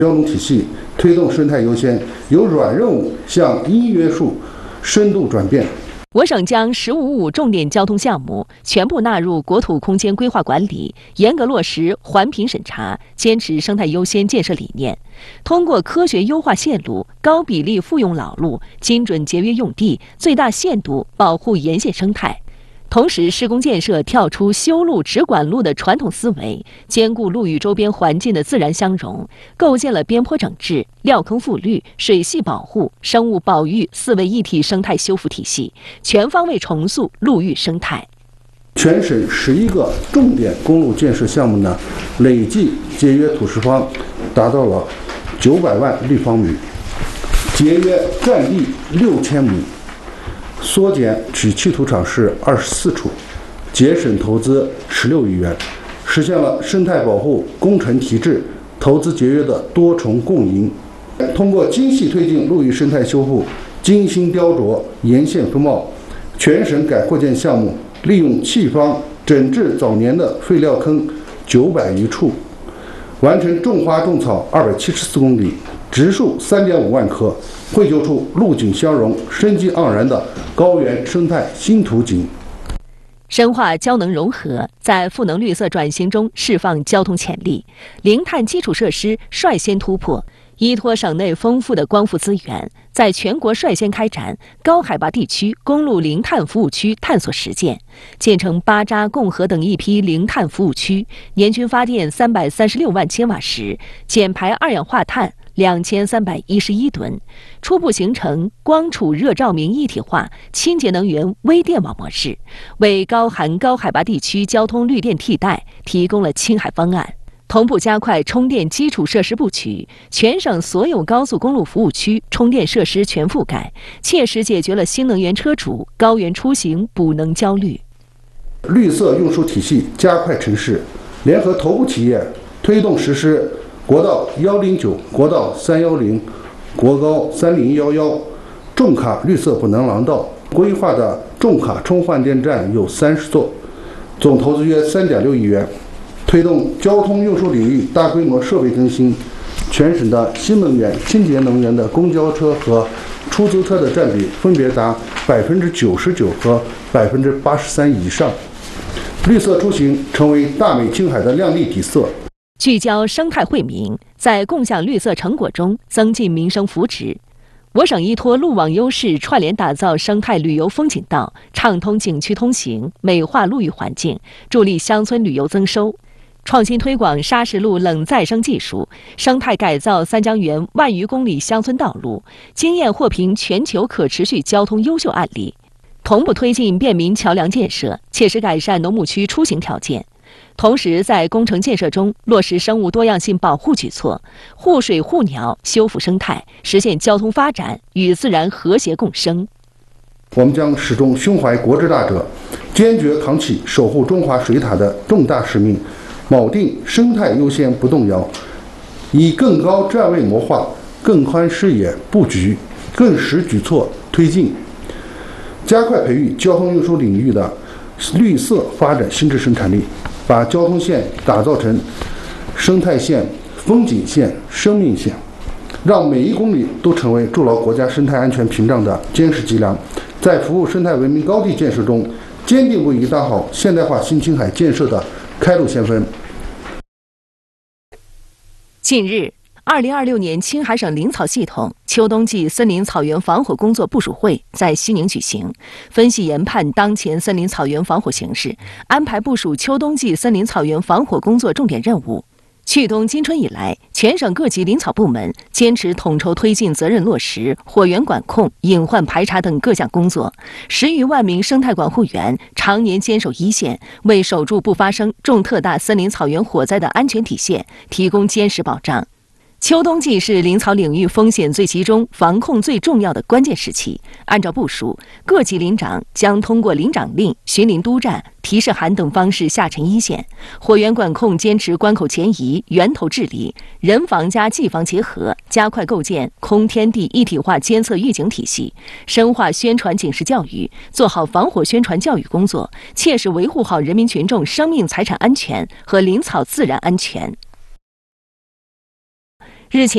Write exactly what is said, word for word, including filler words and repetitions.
交通体系推动生态优先，由软任务向硬约束深度转变。 我省将“十五五”重点交通项目全部纳入国土空间规划管理，严格落实环评审查，坚持生态优先建设理念。通过科学优化线路、高比例复用老路、精准节约用地，最大限度保护沿线生态。同时，施工建设跳出修路只管路的传统思维，兼顾路与周边环境的自然相融，构建了边坡整治、料坑复绿、水系保护、生物保育四位一体生态修复体系，全方位重塑路域生态。 全省十一个重点公路建设项目呢，累计节约土石方达到了九百万立方米，节约占地六千亩。缩减取气土场是二十四处，节省投资十六亿元，实现了生态保护工程提质、投资节约的多重共赢。通过精细推进路域生态修复，精心雕琢沿线风貌，全省改扩建项目利用气方整治早年的废料坑九百余处，完成种花种草二百七十四公里，植树三点五万棵，绘就出路景相融、生机盎然的高原生态新图景。 深化交能融合，在赋能绿色转型中释放交通潜力。零碳基础设施率先突破，依托省内丰富的光伏资源，在全国率先开展高海拔地区公路零碳服务区探索实践，建成巴扎、共和等一批零碳服务区，年均发电三百三十六万千瓦时，减排二氧化碳两千三百一十一吨，初步形成光储热照明一体化清洁能源微电网模式，为高寒高海拔地区交通绿电替代提供了青海方案。同步加快充电基础设施布局，全省所有高速公路服务区充电设施全覆盖，切实解决了新能源车主高原出行补能焦虑。 绿色运输体系加快城市，联合头部企业推动实施国道一零九、国道三一零、国高三零一一重卡绿色补能廊道，规划的重卡充换电站有三十座，总投资约三点六亿元。推动交通运输领域大规模设备更新，全省的新能源、清洁能源的公交车和出租车的占比分别达百分之九十九和百分之八十三以上，绿色出行成为大美青海的亮丽底色。 聚焦生态惠民，在共享绿色成果中增进民生福祉。我省依托路网优势，串联打造生态旅游风景道，畅通景区通行，美化陆域环境，助力乡村旅游增收。创新推广砂石路冷再生技术，生态改造三江源万余公里乡村道路，经验获评全球可持续交通优秀案例。同步推进便民桥梁建设，切实改善农牧区出行条件。同时，在工程建设中落实生物多样性保护举措，护水护鸟，修复生态，实现交通发展与自然和谐共生。 我们将始终胸怀国之大者，坚决扛起守护中华水塔的重大使命，铆定生态优先不动摇，以更高站位谋划、更宽视野布局、更实举措推进，加快培育交通运输领域的绿色发展新质生产力，把交通线打造成生态线、风景线、生命线，让每一公里都成为筑牢国家生态安全屏障的坚实脊梁，在服务生态文明高地建设中，坚定不移打好现代化新青海建设的开路先锋。 近日，二零二六年青海省林草系统秋冬季森林草原防火工作部署会在西宁举行，分析研判当前森林草原防火形势，安排部署秋冬季森林草原防火工作重点任务。去冬今春以来，全省各级林草部门坚持统筹推进责任落实、火源管控、隐患排查等各项工作，十余万名生态管护员常年坚守一线，为守住不发生重特大森林草原火灾的安全体现提供坚实保障。秋冬季是林草领域风险最集中、防控最重要的关键时期。按照部署，各级林长将通过林长令、巡林督战、提示函等方式下沉一线，火源管控坚持关口前移、源头治理，人防加技防结合，加快构建空天地一体化监测预警体系，深化宣传警示教育，做好防火宣传教育工作，切实维护好人民群众生命财产安全和林草自然安全。日前。